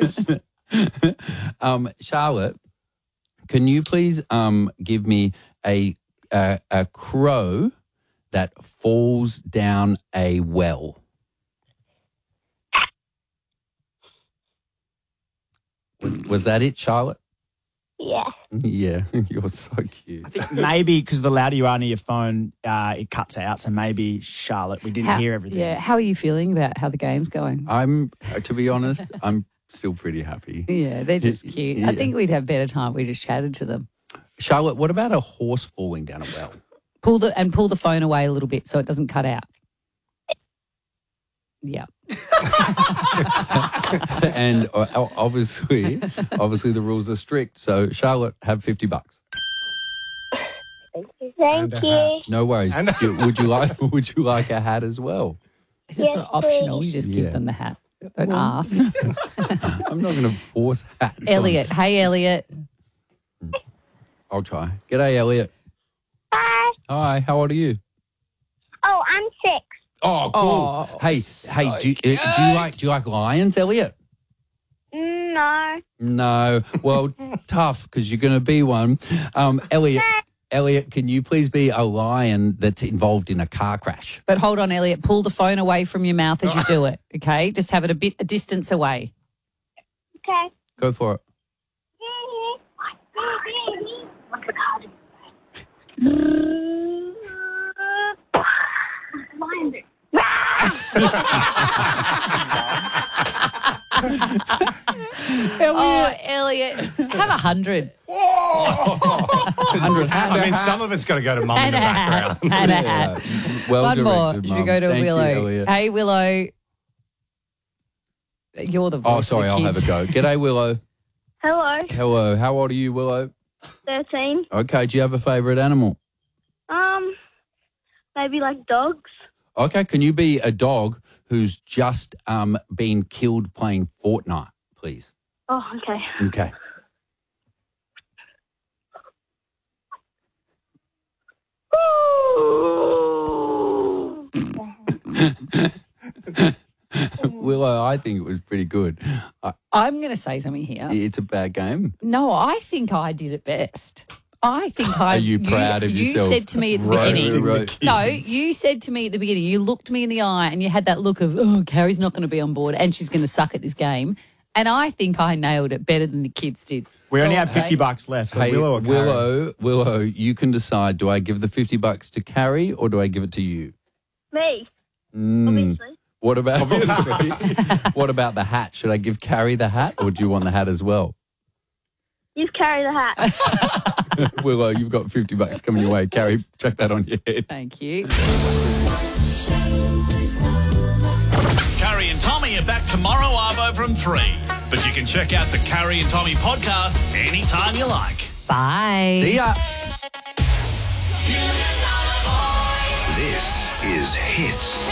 Yes. Charlotte, can you please give me a crow that falls down a well? Was that it, Charlotte? Yeah. Yeah, you're so cute. I think maybe because the louder you are near your phone, it cuts out. So maybe, Charlotte, we didn't hear everything. Yeah. How are you feeling about how the game's going? To be honest, I'm still pretty happy. Yeah, they're just cute. Yeah. I think we'd have better time if we just chatted to them. Charlotte, what about a horse falling down a well? Pull the phone away a little bit so it doesn't cut out. Yeah. And obviously the rules are strict. So, Charlotte, have $50. Thank you. No worries. Would you like a hat as well? It's just Yes, sort of optional. please. You just give them the hat. Don't ask. I'm not going to force hats. Elliot. Hey, Elliot. I'll try. G'day, Elliot. Bye. Hi, how old are you? Oh, I'm 6. Oh, cool. Oh, hey, do you like lions, Elliot? No. No. Well, tough because you're going to be one. Elliot, can you please be a lion that's involved in a car crash? But hold on, Elliot. Pull the phone away from your mouth as you do it, okay? Just have it a distance away. Okay. Go for it. Oh, Elliot. Have 100. 100 hats. I mean, some of it's got to go to mum in the background. And a hat. Well One more. directed, Should we Mum. go to Thank you, Willow? Elliot. Hey, Willow. You're the voice Oh, sorry, of I'll the have kids. a go. G'day, Willow. Hello. Hello. How old are you, Willow? 13. Okay, do you have a favourite animal? Maybe like dogs. Okay, can you be a dog who's just been killed playing Fortnite, please? Oh, okay. Okay. Willow, I think it was pretty good. I'm going to say something here. It's a bad game. No, I think I did it best. I think I. Are you proud of yourself? You said to me at the Roasting beginning. the kids. No, you said to me at the beginning. You looked me in the eye and you had that look of, oh, Carrie's not going to be on board and she's going to suck at this game. And I think I nailed it better than the kids did. We only have That's all I'm $50 left. So Hey, Willow or Karen? Willow, you can decide. Do I give the $50 to Carrie or do I give it to you? Me, Mm. obviously. What about what about the hat? Should I give Carrie the hat or do you want the hat as well? You carry the hat. Willow, you've got $50 coming your way. Carrie, chuck that on your head. Thank you. Carrie and Tommy are back tomorrow, Arvo, from 3. But you can check out the Carrie and Tommy podcast anytime you like. Bye. See ya. This is Hits.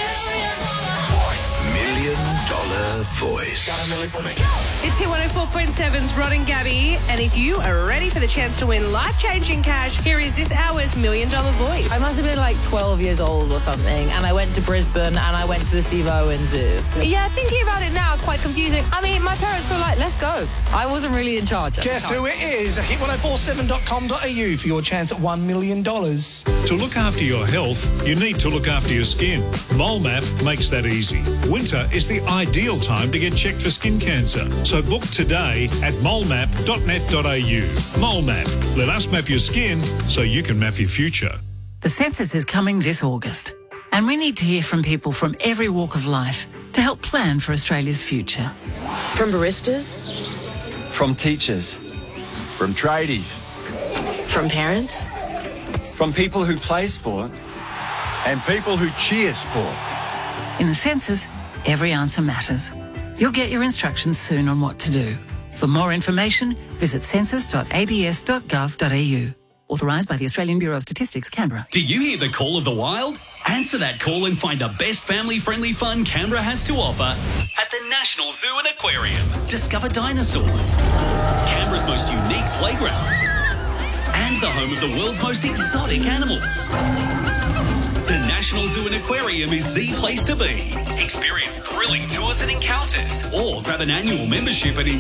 $1 Million Voice. It's Hit 104.7's Rod and Gabby, and if you are ready for the chance to win life-changing cash, here is this hour's $1 Million Voice. I must have been like 12 years old or something, and I went to Brisbane and I went to the Steve Irwin Zoo. Yeah, thinking about it now, quite confusing. I mean, my parents were like, let's go. I wasn't really in charge. Guess who it is? Hit1047.com.au for your chance at $1 million. To look after your health, you need to look after your skin. MoleMap makes that easy. Winter is the ideal time to get checked for skin cancer. So book today at molemap.net.au. MoleMap. Let us map your skin so you can map your future. The census is coming this August, and we need to hear from people from every walk of life to help plan for Australia's future. From baristas, From teachers. From tradies. from parents, From people who play sport. And people who cheer sport. In the census, every answer matters. You'll get your instructions soon on what to do. For more information, visit census.abs.gov.au. Authorised by the Australian Bureau of Statistics, Canberra. Do you hear the call of the wild? Answer that call and find the best family-friendly fun Canberra has to offer at the National Zoo and Aquarium. Discover dinosaurs, Canberra's most unique playground, and the home of the world's most exotic animals. The National Zoo and Aquarium is the place to be. Experience thrilling tours and encounters, or grab an annual membership at